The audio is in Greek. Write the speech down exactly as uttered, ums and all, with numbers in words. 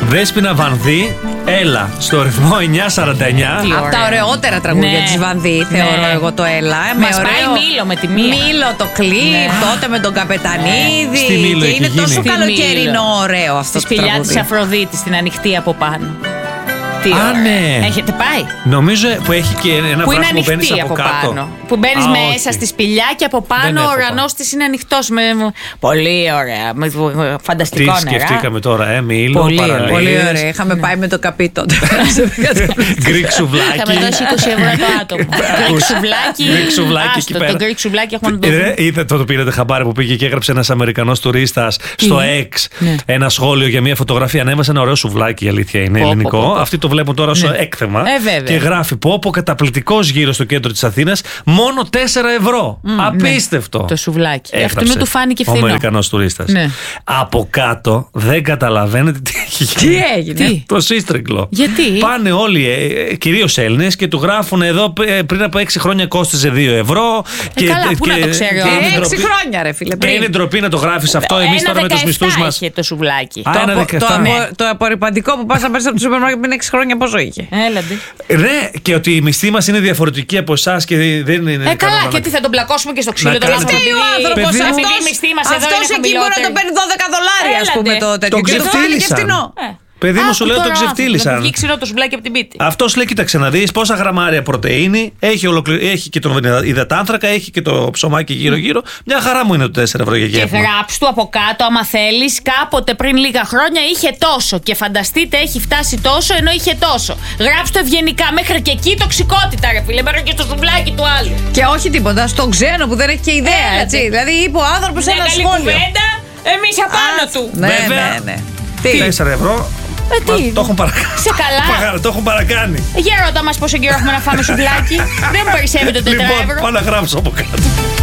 Δέσποινα Βανδύ, έλα, στο ρυθμό εννιά σαράντα εννιά. Από τα ωραιότερα τραγούδια Ναι. της Βανδύ, θεωρώ Ναι. εγώ το έλα. Μας πάει Μήλο με τη μία. Μήλο το κλιπ, Ναι. τότε με τον Καπετανίδη. Στη Μήλο Και έχει είναι γίνει. τόσο Στη καλοκαιρινό Μήλο. ωραίο αυτό Στη το σπηλιά τραγούδι. της Αφροδίτης, την ανοιχτή από πάνω. Τι Α, ωραία. ναι. Έχετε πάει? Νομίζω που έχει και ένα Που είναι βράχο που μπαίνει ανοιχτή από από κάτω. πάνω. Που μπαίνει Α, μέσα όχι. στη σπηλιά και από Δεν πάνω ο έχω ουρανός της είναι ανοιχτός. Με... Πολύ ωραία. Με Τι φανταστικό νερά. σκεφτήκαμε τώρα, ε, Μήλο, Πολύ παραλίες. ωραία. Πολύ ωραία. Είχαμε πάει με το καπί τότε. Γκρικ σουβλάκι. Είχαμε δώσει είκοσι ευρώ το άτομο. Γκρικ σουβλάκι. Γκρικ σουβλάκι εκεί Άστο, πέρα. το γκρικ σουβλάκι έχουμε να το Ρε, δούμε. είδε το, το πήρατε χαμπάρι που πήγε και έγραψε ένας Αμερικανός τουρίστας στο X Ναι. ένα σχόλιο για μια φωτογραφία. Ανέβασε ένα ωραίο σουβλάκι, η αλήθεια είναι Πω, πω, ελληνικό. πω, πω. Αυτοί το βλέπουν τώρα ως έκθεμα. Ε, βέβαια. Και γράφει πω πω καταπληκτικός γύρω στο κέντρο της Αθήνας, μόνο τέσσερα ευρώ. Απίστευτο. Το σουβλάκι. Έγραψε Αυτού του φάνηκε ο φθηνό. Αμερικανός τουρίστας. Ναι. Από κάτω δεν καταλαβαίνετε τι έχει Τι γίνει. έγινε. Τι? Το σύστριγκλο. Γιατί? Πάνε όλοι, ε, κυρίως Έλληνες, και του γράφουν εδώ ε, πριν από έξι χρόνια κόστιζε δύο ευρώ. Ε, καλά, πού να το ξέρει ο και είναι άνθρωπος. ντροπή- Έξι χρόνια, ρε φίλε. Και είναι ντροπή να το γράφεις αυτό. Εμείς τώρα με τους μισθούς μας. είχε το σουβλάκι. Α, Το, ένα απο- δεκαεπτά. το, Ναι. απο- το απορριπαντικό που πας να πάρεις από το σούπερ μάρκετ πριν έξι χρόνια πόσο είχε. Έλαντε. Ναι, και ότι η μισθή μας είναι διαφορετική από εσάς και δεν είναι. Ε, καλά, κανόνα. και τι θα τον πλακώσουμε και στο ξύλο Να τον κάνετε- άνθρωπο. Φταίει ο άνθρωπος Παιδί μου. Επειδή η μισθή μας εδώ αυτός είναι εκεί μπορεί να το χαμηλότερη. παίρνει δώδεκα δολάρια, ας Έλατε. πούμε, το τέτοιο. Τον Και το φάνε και ξεφτύλισαν. φτηνό. Ε. Παιδί μου, Άκου σου λέω, τώρα τον ο άνθρωπος, ξεφτύλισαν. Να βγει ξηρό το σουβλάκι από την πίτη. Αυτός λέει, κοίταξε να δεις πόσα γραμμάρια πρωτεΐνη, έχει, ολοκλη... έχει και τον υδατάνθρακα, έχει και το ψωμάκι γύρω-γύρω. Μια χαρά μου είναι το τέσσερα ευρώ για Και γεύμα. γράψ του από κάτω, άμα θέλει, κάποτε πριν λίγα χρόνια είχε τόσο. Και φανταστείτε, έχει φτάσει τόσο ενώ είχε τόσο. Γράψ το ευγενικά, μέχρι και εκεί τοξικότητα, ρε φίλε, μέχρι και στο σουβλάκι του άλλου. Και όχι τίποτα, στον ξένο που δεν έχει και ιδέα, Έλατε. έτσι. Δηλαδή είπε ο άνθρωπος Μια ένα καλή σχόλιο. κουβέντα, εμεί απάνω του. Ναι, Βέβαια. ναι, ναι. Τι. τέσσερα ευρώ. Ε, τι, Μα, το έχουν παρακάνει. σε καλά. Παγάρα, το έχουν παρακάνει. Για ρώτα μας πόσο καιρό έχουμε να φάμε σουβλάκι. Δεν μου περισσεύει το τέσσερα Λοιπόν, ευρώ. πάω να γράψω από κάτω.